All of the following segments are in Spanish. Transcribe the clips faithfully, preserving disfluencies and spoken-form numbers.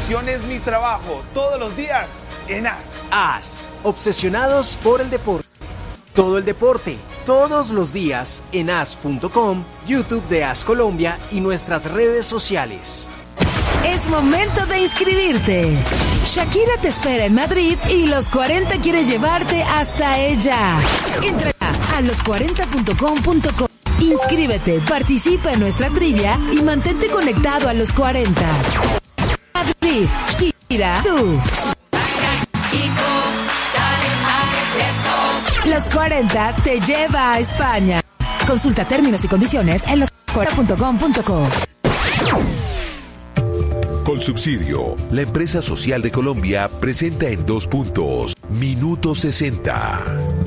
pasión es mi trabajo, todos los días en A S. A S, obsesionados por el deporte. Todo el deporte, todos los días en A S punto com, YouTube de A S Colombia y nuestras redes sociales. Es momento de inscribirte. Shakira te espera en Madrid y Los cuarenta quiere llevarte hasta ella. Entra a los cuarenta punto com punto co. Inscríbete, participa en nuestra trivia y mantente conectado a Los cuarenta. Madrid, Shakira, tú. Los cuarenta te lleva a España. Consulta términos y condiciones en los cuarenta punto com punto co. Colsubsidio, la empresa social de Colombia, presenta en dos puntos, Minuto sesenta.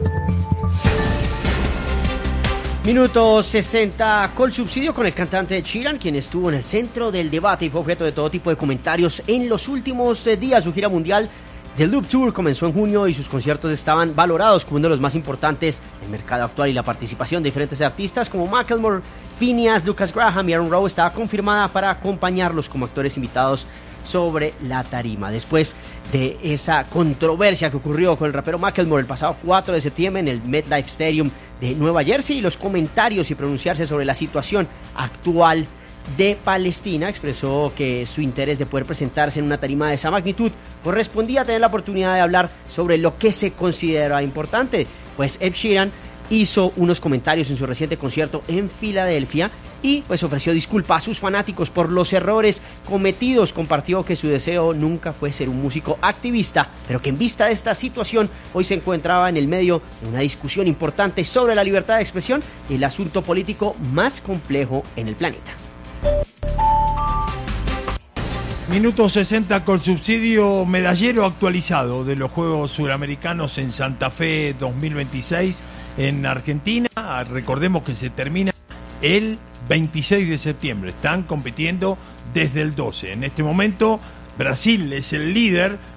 Minuto sesenta, Colsubsidio con el cantante Ed Sheeran, quien estuvo en el centro del debate y fue objeto de todo tipo de comentarios en los últimos días. Su gira mundial The Loop Tour comenzó en junio y sus conciertos estaban valorados como uno de los más importantes del mercado actual, y la participación de diferentes artistas como Macklemore, Phineas, Lucas Graham y Aaron Rowe estaba confirmada para acompañarlos como actores invitados sobre la tarima. Después de esa controversia que ocurrió con el rapero Macklemore el pasado cuatro de septiembre en el MetLife Stadium de Nueva Jersey, y los comentarios y pronunciarse sobre la situación actual de Palestina, expresó que su interés de poder presentarse en una tarima de esa magnitud correspondía a tener la oportunidad de hablar sobre lo que se considera importante. Pues Ed Sheeran hizo unos comentarios en su reciente concierto en Filadelfia y pues ofreció disculpas a sus fanáticos por los errores cometidos. Compartió que su deseo nunca fue ser un músico activista, pero que en vista de esta situación hoy se encontraba en el medio de una discusión importante sobre la libertad de expresión y el asunto político más complejo en el planeta. Minuto sesenta, Colsubsidio, medallero actualizado de los Juegos Suramericanos en Santa Fe dos mil veintiséis en Argentina. Recordemos que se termina el veintiséis de septiembre. Están compitiendo desde el doce. En este momento Brasil es el líder